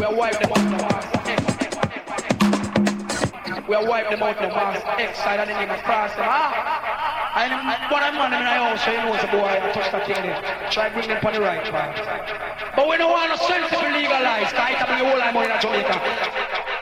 We'll wipe them out the Master X. We'll wipe them out the Master X side and the name of cross them. And one of them in the house, so you know it's a boy that touch that thing there. Try bring them on the right path. But we don't want no sensible legalize, because it's the whole money in Jamaica.